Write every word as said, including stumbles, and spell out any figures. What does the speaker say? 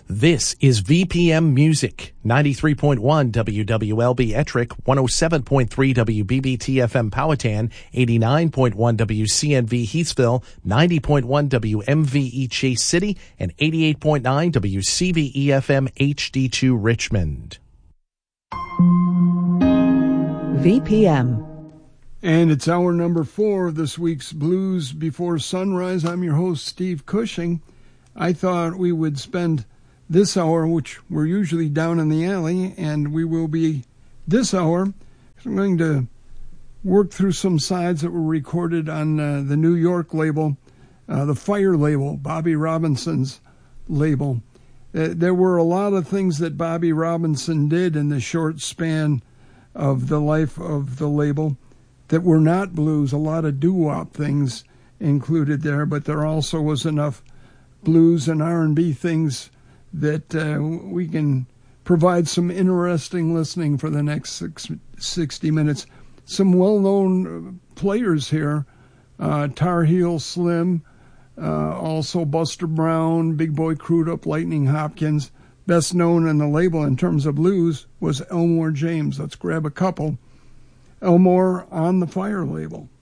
This is V P M Music, ninety-three point one W W L B Ettrick, one oh seven point three W B B T F M Powhatan, eighty-nine point one W C N V Heathsville, ninety point one W M V E Chase City, and eighty-eight point nine W C V E F M H D two Richmond. V P M. And it's hour number four of this week's Blues Before Sunrise. I'm your host, Steve Cushing. I thought we would spend this hour, which we're usually down in the alley, and we will be this hour. I'm going to work through some sides that were recorded on uh, the New York label, uh, the Fire label, Bobby Robinson's label. Uh, there were a lot of things that Bobby Robinson did in the short span of the life of the label that were not blues. A lot of doo-wop things included there, but there also was enough blues and R and B things that uh, we can provide some interesting listening for the next six, sixty minutes. Some well-known players here, uh, Tar Heel Slim, uh, also Buster Brown, Big Boy Crudup, Lightning Hopkins. Best known in the label in terms of blues was Elmore James. Let's grab a couple. Elmore on the Fire label.